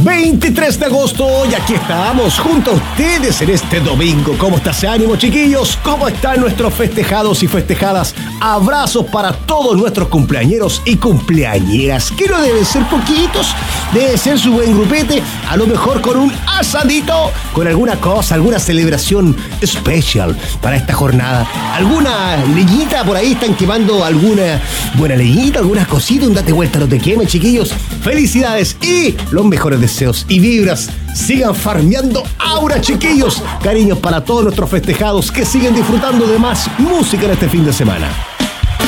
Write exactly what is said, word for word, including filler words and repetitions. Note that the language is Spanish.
veintitrés de agosto y aquí estamos junto a ustedes en este domingo. ¿Cómo está ese ánimo, chiquillos? ¿Cómo están nuestros festejados y festejadas? Abrazos para todos nuestros cumpleañeros y cumpleañeras, que no deben ser poquitos, debe ser su buen grupete, a lo mejor con un asadito, con alguna cosa, alguna celebración especial para esta jornada. Alguna leñita por ahí, están quemando alguna buena leñita, algunas cositas, un date vuelta, no te quemes, chiquillos. Felicidades y los mejores deseos y vibras. Sigan farmeando aura, chiquillos. Cariños para todos nuestros festejados que siguen disfrutando de más música en este fin de semana.